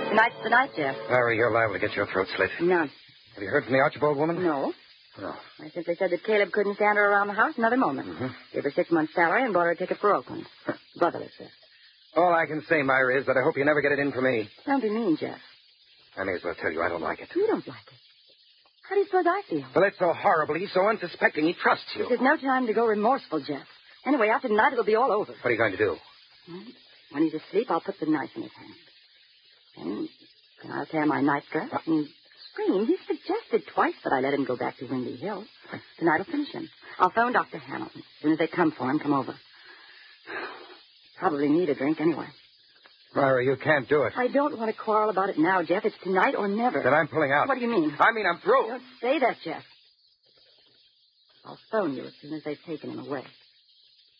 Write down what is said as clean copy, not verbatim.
Tonight's the night, Jeff. Larry, you're liable to get your throat slit. None. Have you heard from the Archibald woman? No. No. I simply said that Caleb couldn't stand her around the house another moment. Mm-hmm. Gave her 6 months' salary and bought her a ticket for Oakland. Brotherless, sir. All I can say, Myra, is that I hope you never get it in for me. Don't be mean, Jeff. I may as well tell you I don't like it. You don't like it. How do you suppose I feel? Well, it's so horrible. He's so unsuspecting. He trusts you. This is no time to go remorseful, Jeff. Anyway, after tonight, it'll be all over. What are you going to do? When he's asleep, I'll put the knife in his hand. Then I'll tear my nightdress and scream. He suggested twice that I let him go back to Windy Hill. Tonight I'll finish him. I'll phone Dr. Hamilton. As soon as they come for him, come over. Probably need a drink anyway. Myra, you can't do it. I don't want to quarrel about it now, Jeff. It's tonight or never. Then I'm pulling out. What do you mean? I mean I'm through. Don't say that, Jeff. I'll phone you as soon as they've taken him away.